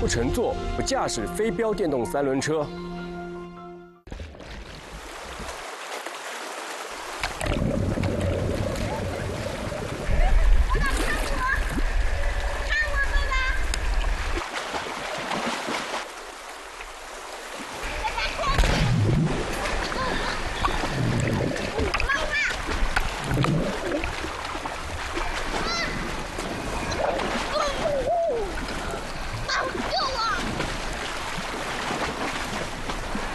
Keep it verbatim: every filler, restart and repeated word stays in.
不乘坐、不驾驶非标电动三轮车，